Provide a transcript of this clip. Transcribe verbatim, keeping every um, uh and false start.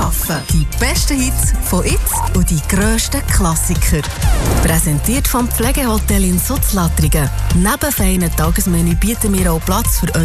arbeiten. Die besten Hits von jetzt und die grössten Klassiker. Präsentiert vom Pflegehotel in Sutzlatrigen. Neben feinen Tagesmenü bieten wir auch Platz für